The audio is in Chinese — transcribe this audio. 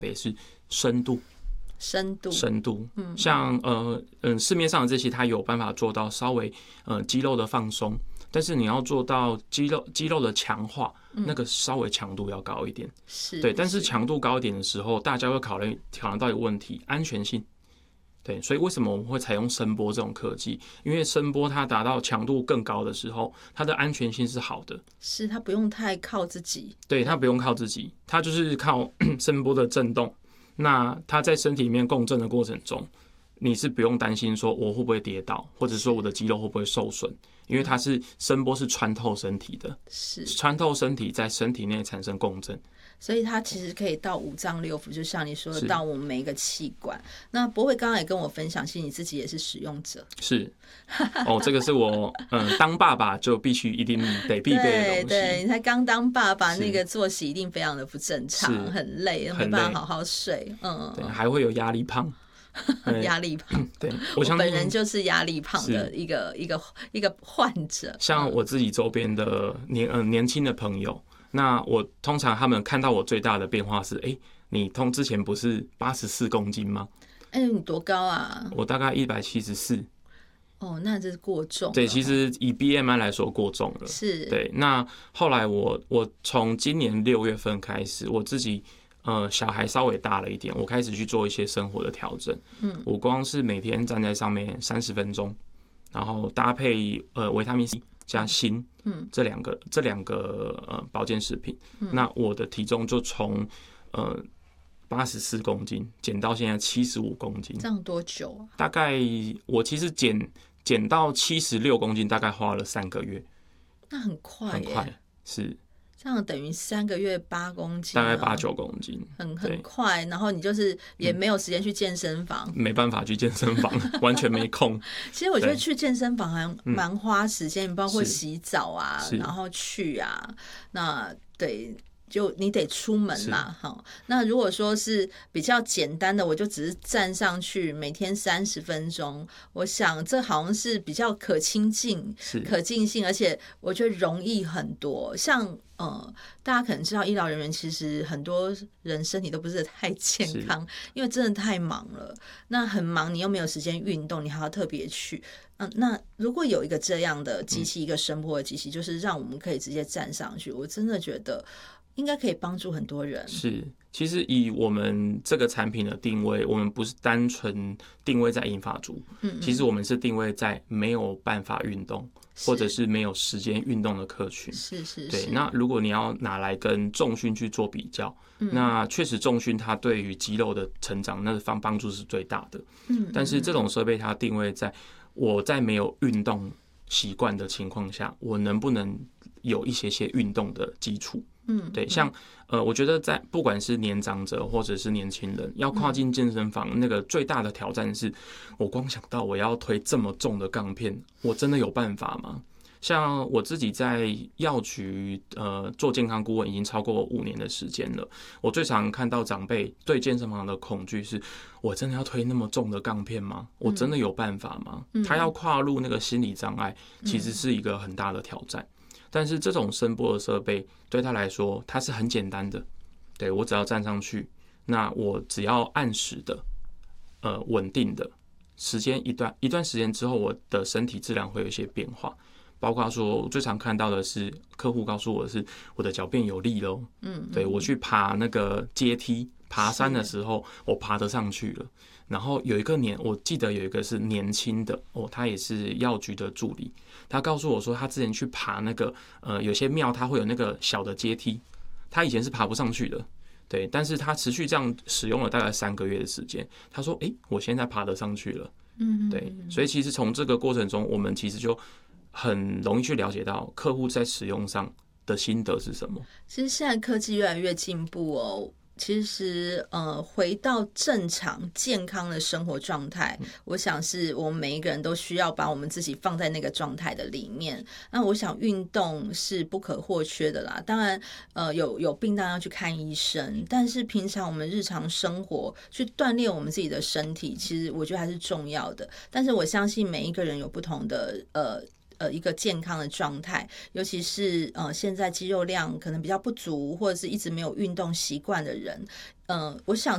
北是深度。深度，像市面上的这些，它有办法做到稍微肌肉的放松，但是你要做到肌肉的强化，那个稍微强度要高一点，对。但是强度高一点的时候，大家会考量到一个问题，安全性。对，所以为什么我们会采用声波这种科技？因为声波它达到强度更高的时候，它的安全性是好的， 是它不用太靠自己， 对，它不用靠自己，它就是靠声波的震动。那它在身体里面共振的过程中，你是不用担心说我会不会跌倒，或者说我的肌肉会不会受损，因为它是声波是穿透身体的，是穿透身体，在身体内产生共振。 所以它其实可以到五脏六腑，就像你说的，到我们每一个器官。那博慧刚刚也跟我分享，其实你自己也是使用者。 是这个是我当爸爸就一定得必备的东西。 对，你才刚当爸爸，那个作息一定非常的不正常，很累，没办法好好睡。 对，还会有压力胖。 压力胖， 对， 我本人就是压力胖的一个患者。 像我自己周边的年轻的朋友。那我通常他们看到我最大的变化是，你之前不是84公斤吗？ 你多高啊？ 我大概174。 那这是过重。 对，其实以 BMI 来说过重了。 是。 对，那后来我从今年6月份开始，我自己小孩稍微大了一点，我开始去做一些生活的调整。我光是每天站在上面30分钟，然后搭配维他命 C。加锌，这两个保健食品，那我的体重就从84公斤减到现在75公斤。 这样多久啊？ 大概我其实减到76公斤，大概花了3个月。 那很快耶， 很快，是。 这样等于3个月8公斤， 大概8、9公斤， 很快。然后你就是也没有时间去健身房， 没办法去健身房，完全没空。 其实我觉得去健身房还蛮花时间，包括洗澡啊，然后去啊，那对。就你得出门啦，那如果说是比较简单的，我就只是站上去，每天30分钟，我想这好像是比较可亲近、可近性，而且我觉得容易很多。像大家可能知道，医疗人员其实很多人身体都不是太健康，因为真的太忙了。那很忙，你又没有时间运动，你还要特别去。那如果有一个这样的机器，一个声波的机器，就是让我们可以直接站上去，我真的觉得应该可以帮助很多人。 是，其实以我们这个产品的定位，我们不是单纯定位在银发族，其实我们是定位在没有办法运动，或者是没有时间运动的客群。 是。 对，那如果你要拿来跟重训去做比较，那确实重训它对于肌肉的成长那个帮助是最大的。但是这种设备它定位在我在没有运动习惯的情况下，我能不能有一些运动的基础？对，像我觉得在不管是年长者或者是年轻人，要跨进健身房，那个最大的挑战是，我光想到我要推这么重的杠片，我真的有办法吗？像我自己在药局做健康顾问已经超过5年的时间了，我最常看到长辈对健身房的恐惧是：我真的要推那么重的杠片吗？我真的有办法吗？他要跨入那个心理障碍，其实是一个很大的挑战。但是这种声波的设备对他来说，它是很简单的。对，我只要站上去，那我只要按时的、稳定的时间一段时间之后，我的身体自然会有一些变化。包括说，我最常看到的是客户告诉我的是，我的脚变有力了。对，我去爬那个阶梯、爬山的时候，我爬得上去了。然后我记得有一个是年轻的他也是药局的助理，他告诉我说，他之前去爬那个有些庙，他会有那个小的阶梯，他以前是爬不上去的。对，但是他持续这样使用了大概3个月的时间，他说：“我现在爬得上去了。”对，所以其实从这个过程中，我们其实就很容易去了解到客户在使用上的心得是什么。 其实现在科技越来越进步其实回到正常健康的生活状态，我想是我们每一个人都需要把我们自己放在那个状态的里面。那我想运动是不可或缺的啦，当然有病当然要去看医生，但是平常我们日常生活去锻炼我们自己的身体，其实我觉得还是重要的。但是我相信每一个人有不同的一个健康的状态，尤其是现在肌肉量可能比较不足，或者是一直没有运动习惯的人，我想